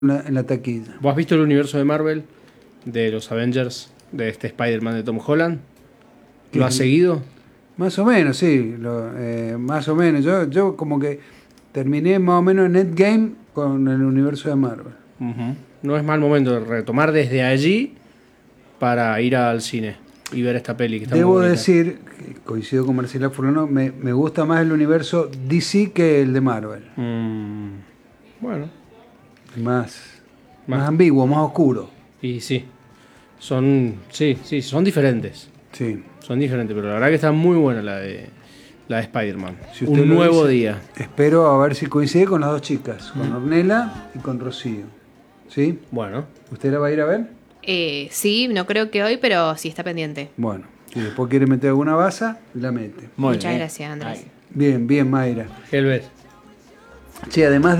en la taquilla. ¿Vos has visto el universo de Marvel, de los Avengers, de este Spider-Man de Tom Holland? ¿Lo has seguido? Más o menos, sí. Más o menos. Yo como que terminé más o menos en Endgame con el universo de Marvel. No es mal momento de retomar desde allí para ir al cine y ver esta peli que está Debo muy bonita. decir, que coincido con Marcela Furlano, me gusta más el universo DC que el de Marvel. Bueno. Más ambiguo, más oscuro. Y sí, son diferentes. Sí. Son diferentes, pero la verdad que está muy buena la de Spider-Man. Si usted Un lo nuevo dice, día. Espero a ver si coincide con las dos chicas, con Ornella y con Rocío. ¿Sí? Bueno. ¿Usted la va a ir a ver? Sí, no creo que hoy, pero sí está pendiente. Bueno, si después quiere meter alguna baza, la mete. Muchas gracias, Andrés. Bien, Mayra. Helvet. Sí, además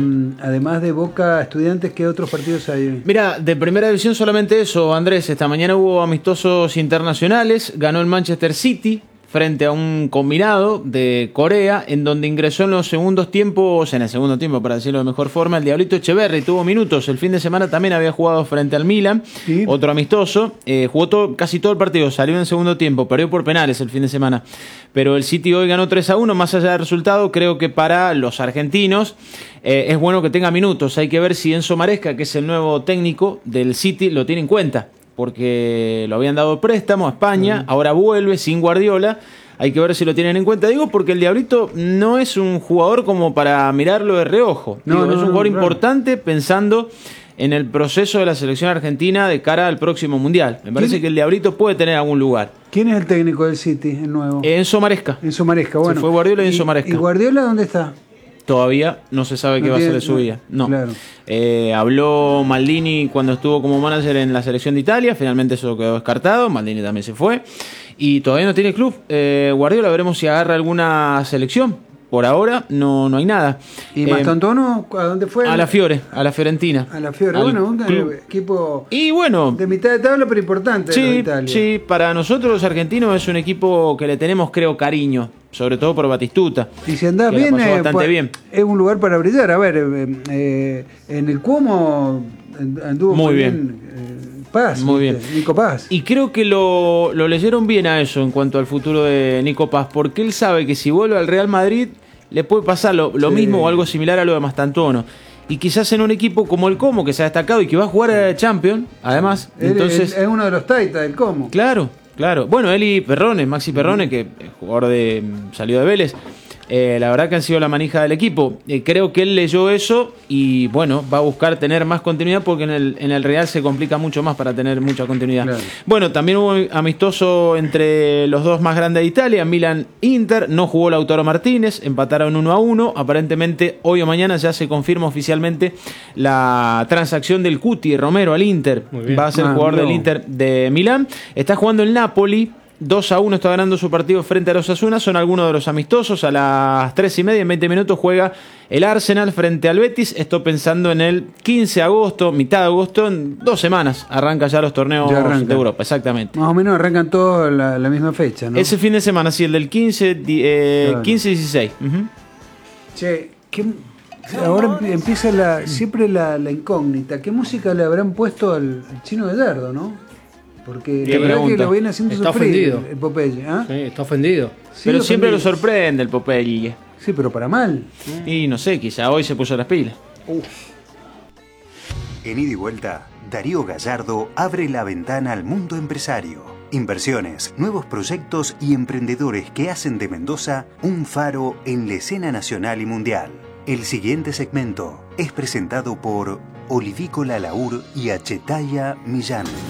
de Boca Estudiantes, ¿qué otros partidos hay? Mira, de primera división solamente eso, Andrés. Esta mañana hubo amistosos internacionales. Ganó el Manchester City frente a un combinado de Corea, en donde ingresó en el segundo tiempo, para decirlo de mejor forma, el Diablito Echeverri. Tuvo minutos. El fin de semana también había jugado frente al Milan, ¿sí? Otro amistoso. Jugó casi todo el partido, salió en el segundo tiempo, perdió por penales el fin de semana. Pero el City hoy ganó 3-1, más allá del resultado, creo que para los argentinos es bueno que tenga minutos. Hay que ver si Enzo Maresca, que es el nuevo técnico del City, lo tiene en cuenta, porque lo habían dado préstamo a España, ahora vuelve sin Guardiola. Hay que ver si lo tienen en cuenta. Digo, porque el Diablito no es un jugador como para mirarlo de reojo. Es un jugador importante pensando en el proceso de la selección argentina de cara al próximo Mundial. Me parece que el Diablito puede tener algún lugar. ¿Quién es el técnico del City, el nuevo? Enzo Maresca. Enzo Maresca, bueno. Se fue Guardiola y Enzo Maresca. ¿Y Guardiola dónde está? Todavía no se sabe qué va a ser de su vida. No. Claro. Habló Maldini cuando estuvo como manager en la selección de Italia. Finalmente eso quedó descartado. Maldini también se fue. Y todavía no tiene club. Guardiola, veremos si agarra alguna selección. Por ahora no hay nada. ¿Y Mastantuono a dónde fue? A la Fiorentina. A la Fiore, bueno, un equipo y bueno, de mitad de tabla, pero importante. Sí, de Italia. Sí, para nosotros los argentinos es un equipo que le tenemos, creo, cariño. Sobre todo por Batistuta. Y si andás bien, bien, es un lugar para brillar. A ver, en el Cuomo anduvo muy bien. Paz, muy bien. Nico Paz. Y creo que lo leyeron bien a eso en cuanto al futuro de Nico Paz, porque él sabe que si vuelve al Real Madrid le puede pasar lo mismo o algo similar a lo de Mastantuono. Y quizás en un equipo como el Como, que se ha destacado y que va a jugar a Champions, además. Entonces es uno de los Taita del Como. Claro. Bueno, él y Perrone, Maxi Perrone, que es jugador salió de Vélez. La verdad que han sido la manija del equipo. Creo que él leyó eso y bueno, va a buscar tener más continuidad, porque en el Real se complica mucho más para tener mucha continuidad. Claro. Bueno, también hubo amistoso entre los dos más grandes de Italia, Milan-Inter. No jugó Lautaro Martínez, empataron 1-1. Aparentemente hoy o mañana ya se confirma oficialmente la transacción del Cuti Romero al Inter. Va a ser jugador del Inter de Milán. Está jugando el Napoli. 2-1 está ganando su partido frente a los Osasuna. Son algunos de los amistosos. A las 3:30, en 20 minutos, juega el Arsenal frente al Betis. Estoy pensando en el 15 de agosto, mitad de agosto. En 2 semanas arranca ya los torneos de Europa. Exactamente. Más o menos arrancan todos la misma fecha, ¿no? Ese fin de semana, sí, el del 15 y 16. Che, ahora empieza siempre la incógnita. ¿Qué música le habrán puesto al Chino Gallardo, no? Porque la verdad que lo viene haciendo está sufrir ofendido. el Popeye. Sí, está ofendido. Sí, pero siempre lo sorprende el Popeye. Sí, pero para mal. Y no sé, quizá hoy se puso las pilas. En Ida y Vuelta, Darío Gallardo abre la ventana al mundo empresario. Inversiones, nuevos proyectos y emprendedores que hacen de Mendoza un faro en la escena nacional y mundial. El siguiente segmento es presentado por Olivícola Laur y Achetaya Millán.